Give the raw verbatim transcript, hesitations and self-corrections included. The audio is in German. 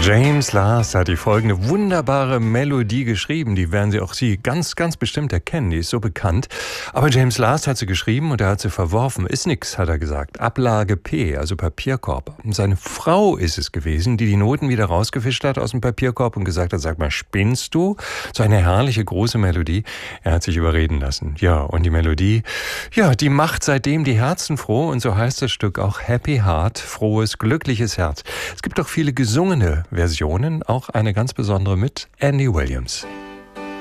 James Last hat die folgende wunderbare Melodie geschrieben. Die werden Sie auch Sie ganz, ganz bestimmt erkennen. Die ist so bekannt. Aber James Last hat sie geschrieben und er hat sie verworfen. Ist nix, hat er gesagt. Ablage P, also Papierkorb. Und seine Frau ist es gewesen, die die Noten wieder rausgefischt hat aus dem Papierkorb und gesagt hat, sag mal, spinnst du? So eine herrliche, große Melodie. Er hat sich überreden lassen. Ja, und die Melodie, ja, die macht seitdem die Herzen froh. Und so heißt das Stück auch Happy Heart, frohes, glückliches Herz. Es gibt auch viele gesungene Versionen, auch eine ganz besondere mit Andy Williams.